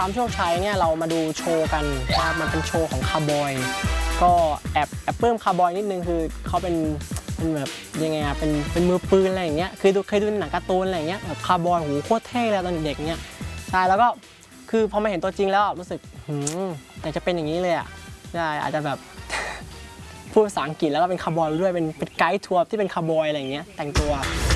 ความโชคชัยเนี่ยเรามาดูโชว์กันนะครับมันเป็นโชว์ของคาร์บอยก็แอบปลื้มคาร์บอยนิดนึงคือเขาเป็นแบบยังไงอะเป็นมือปืนอะไรอย่างเงี้ยเคยดูหนังการ์ตูนอะไรอย่างเงี้ยแบบคาร์บอยโหโคตรเท่เลยตอนเด็กเนี่ยใช่แล้วก็คือพอมาเห็นตัวจริงแล้วรู้สึกแต่จะเป็นอย่างนี้เลยอ่ะใช่อาจจะแบบ พูดภาษาอังกฤษแล้วก็เป็นคาร์บอยด้วยเป็นไกด์ทัวร์ที่เป็นคาร์บอยอะไรอย่างเงี้ยแต่งตัว